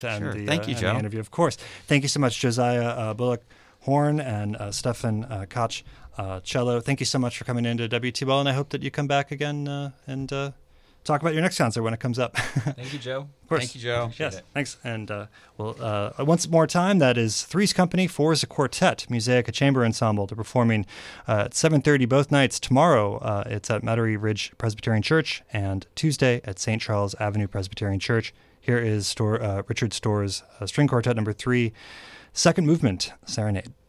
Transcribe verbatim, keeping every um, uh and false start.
and Sure. the, Thank uh, you, and Joe. the interview. Of course. Thank you so much, Josiah uh, Bullock Horn and uh, Stefan uh, Koch uh, cello. Thank you so much for coming into W T L, and I hope that you come back again uh, and uh, talk about your next concert when it comes up. Thank you, Joe. Of course. Thank you, Joe. Yes, it. thanks. And uh, well, uh, once more time, that is Three's Company, Four is a Quartet, Musaic Chamber Ensemble. They're performing uh, at seven thirty both nights. Tomorrow, uh, it's at Metairie Ridge Presbyterian Church, and Tuesday at Saint Charles Avenue Presbyterian Church. Here is Stor- uh, Richard Storr's uh, String Quartet number three, Second Movement, Serenade.